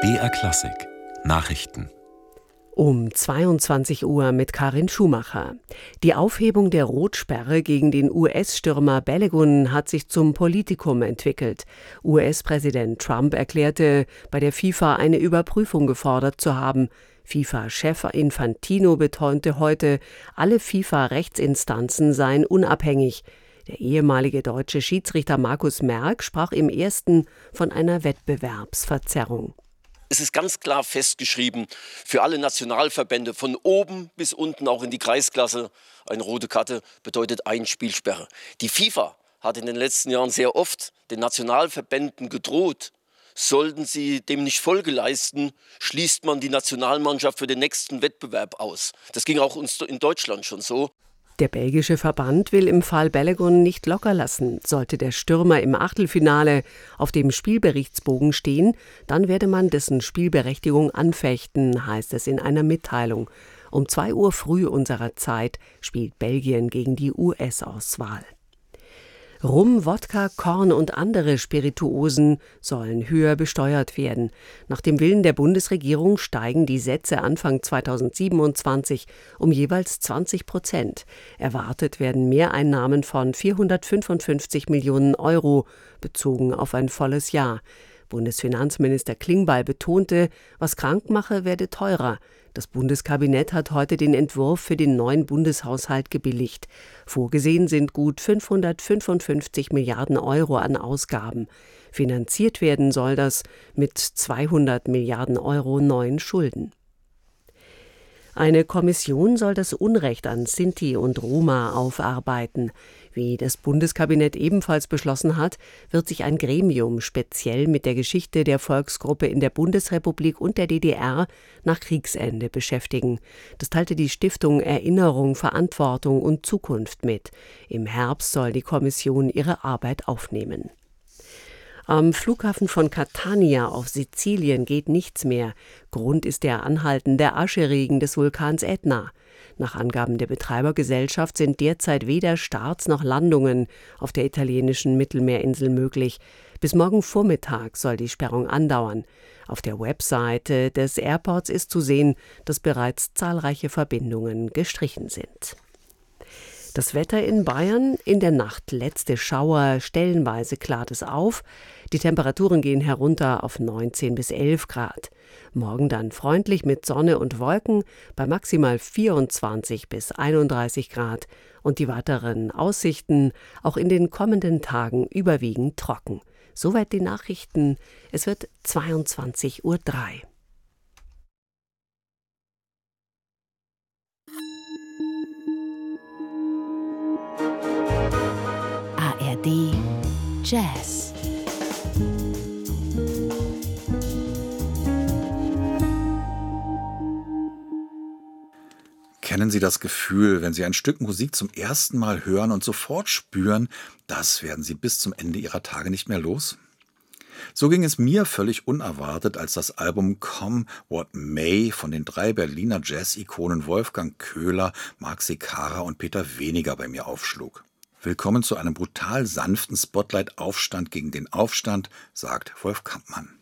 BR Klassik Nachrichten Um 22 Uhr mit Karin Schumacher. Die Aufhebung der Rotsperre gegen den US-Stürmer Balogun hat sich zum Politikum entwickelt. US-Präsident Trump erklärte, bei der FIFA eine Überprüfung gefordert zu haben. FIFA-Chef Infantino betonte heute, alle FIFA-Rechtsinstanzen seien unabhängig. Der ehemalige deutsche Schiedsrichter Markus Merck sprach im ersten von einer Wettbewerbsverzerrung. Es ist ganz klar festgeschrieben, für alle Nationalverbände von oben bis unten, auch in die Kreisklasse, eine rote Karte bedeutet eine Spielsperre. Die FIFA hat in den letzten Jahren sehr oft den Nationalverbänden gedroht, sollten sie dem nicht Folge leisten, schließt man die Nationalmannschaft für den nächsten Wettbewerb aus. Das ging auch uns in Deutschland schon so. Der belgische Verband will im Fall Balogun nicht locker lassen. Sollte der Stürmer im Achtelfinale auf dem Spielberichtsbogen stehen, dann werde man dessen Spielberechtigung anfechten, heißt es in einer Mitteilung. Um 2 Uhr früh unserer Zeit spielt Belgien gegen die US-Auswahl. Rum, Wodka, Korn und andere Spirituosen sollen höher besteuert werden. Nach dem Willen der Bundesregierung steigen die Sätze Anfang 2027 um jeweils 20%. Erwartet werden Mehreinnahmen von 455 Millionen Euro, bezogen auf ein volles Jahr. Bundesfinanzminister Klingbeil betonte, was krank mache, werde teurer. Das Bundeskabinett hat heute den Entwurf für den neuen Bundeshaushalt gebilligt. Vorgesehen sind gut 555 Milliarden Euro an Ausgaben. Finanziert werden soll das mit 200 Milliarden Euro neuen Schulden. Eine Kommission soll das Unrecht an Sinti und Roma aufarbeiten. Wie das Bundeskabinett ebenfalls beschlossen hat, wird sich ein Gremium speziell mit der Geschichte der Volksgruppe in der Bundesrepublik und der DDR nach Kriegsende beschäftigen. Das teilte die Stiftung Erinnerung, Verantwortung und Zukunft mit. Im Herbst soll die Kommission ihre Arbeit aufnehmen. Am Flughafen von Catania auf Sizilien geht nichts mehr. Grund ist der anhaltende Ascheregen des Vulkans Ätna. Nach Angaben der Betreibergesellschaft sind derzeit weder Starts noch Landungen auf der italienischen Mittelmeerinsel möglich. Bis morgen Vormittag soll die Sperrung andauern. Auf der Webseite des Airports ist zu sehen, dass bereits zahlreiche Verbindungen gestrichen sind. Das Wetter in Bayern: in der Nacht letzte Schauer, stellenweise klart es auf. Die Temperaturen gehen herunter auf 19 bis 11 Grad. Morgen dann freundlich mit Sonne und Wolken bei maximal 24 bis 31 Grad. Und die weiteren Aussichten auch in den kommenden Tagen überwiegend trocken. Soweit die Nachrichten. Es wird 22:03 Uhr. ARD Jazz. Kennen Sie das Gefühl, wenn Sie ein Stück Musik zum ersten Mal hören und sofort spüren, das werden Sie bis zum Ende Ihrer Tage nicht mehr los? So ging es mir völlig unerwartet, als das Album Come What May von den 3 Berliner Jazz-Ikonen Wolfgang Köhler, Marc Secara und Peter Weniger bei mir aufschlug. Willkommen zu einem brutal sanften Spotlight-Aufstand gegen den Aufstand, sagt Wolf Kampmann.